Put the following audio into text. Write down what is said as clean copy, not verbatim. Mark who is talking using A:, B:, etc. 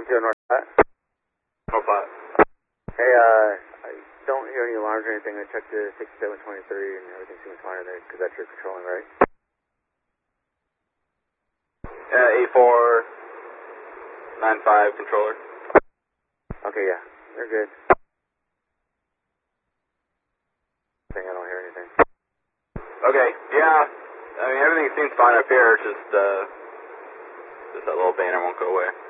A: 720 North Flat.
B: North Flat.
A: Hey, I don't hear any alarms or anything. I checked the 6723 and everything seems fine in there because that's your controlling, right?
B: A495 controller.
A: Okay, yeah. You're good. I don't hear anything.
B: Okay, yeah. I mean, everything seems fine up here. Just that little banner won't go away.